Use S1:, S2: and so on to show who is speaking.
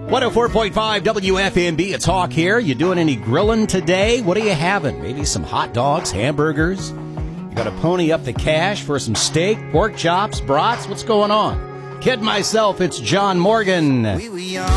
S1: 104.5 WFMB, it's Hawk here. You doing any grilling today? What are you having? Maybe some hot dogs, hamburgers? You got to pony up the cash for some steak, pork chops, brats? What's going on? Kid myself, it's John Morgan.